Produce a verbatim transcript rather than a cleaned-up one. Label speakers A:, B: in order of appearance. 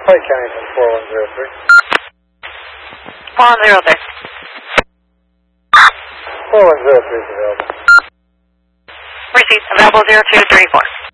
A: Hi, Kennington, four one zero three.
B: four one zero three.
A: four one zero three is available.
B: Receipt available zero two three four.